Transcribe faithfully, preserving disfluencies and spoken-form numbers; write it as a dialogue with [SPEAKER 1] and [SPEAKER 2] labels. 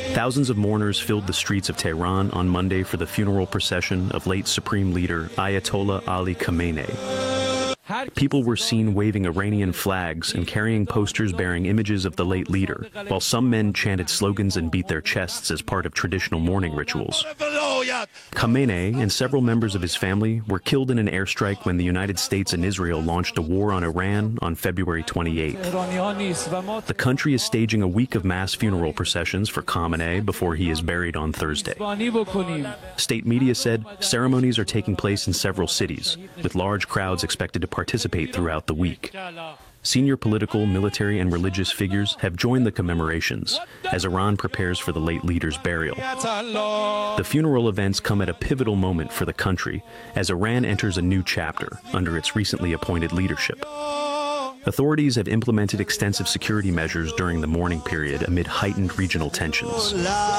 [SPEAKER 1] Thousands of mourners filled the streets of Tehran on Monday for the funeral procession of late Supreme Leader Ayatollah Ali Khamenei. People were seen waving Iranian flags and carrying posters bearing images of the late leader, while some men chanted slogans and beat their chests as part of traditional mourning rituals. Khamenei and several members of his family were killed in an airstrike when the United States and Israel launched a war on Iran on February twenty-eighth. The country is staging a week of mass funeral processions for Khamenei before he is buried on Thursday. State media said ceremonies are taking place in several cities, with large crowds expected to participate throughout the week. Senior political, military, and religious figures have joined the commemorations as Iran prepares for the late leader's burial. The funeral events come at a pivotal moment for the country as Iran enters a new chapter under its recently appointed leadership. Authorities have implemented extensive security measures during the mourning period amid heightened regional tensions.